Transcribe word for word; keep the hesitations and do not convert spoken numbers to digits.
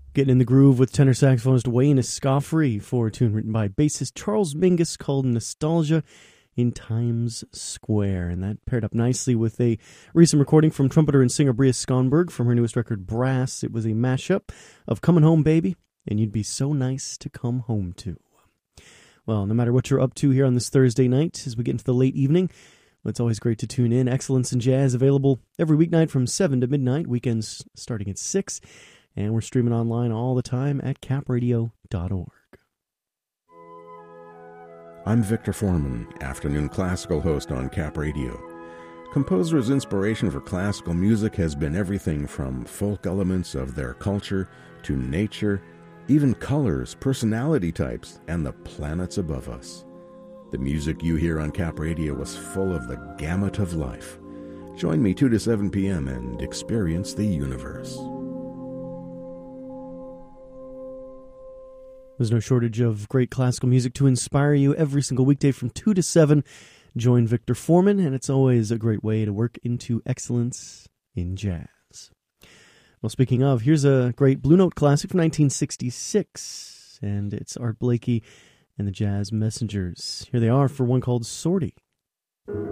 Getting in the groove with tenor saxophonist Wayne Escoffery for a tune written by bassist Charles Mingus called Nostalgia in Times Square. And that paired up nicely with a recent recording from trumpeter and singer Bria Skonberg from her newest record, Brass. It was a mashup of Coming Home Baby and You'd Be So Nice to Come Home To. Well, no matter what you're up to here on this Thursday night, as we get into the late evening, well, it's always great to tune in. Excellence in Jazz available every weeknight from seven to midnight, weekends starting at six. And we're streaming online all the time at cap radio dot org. I'm Victor Foreman, afternoon classical host on Cap Radio. Composers' inspiration for classical music has been everything from folk elements of their culture to nature, even colors, personality types, and the planets above us. The music you hear on Cap Radio was full of the gamut of life. Join me two to seven p.m. and experience the universe. There's no shortage of great classical music to inspire you every single weekday from two to seven. Join Victor Foreman, and it's always a great way to work into excellence in jazz. Well, speaking of, here's a great Blue Note classic from nineteen sixty-six, and it's Art Blakey and the Jazz Messengers. Here they are for one called Sortie.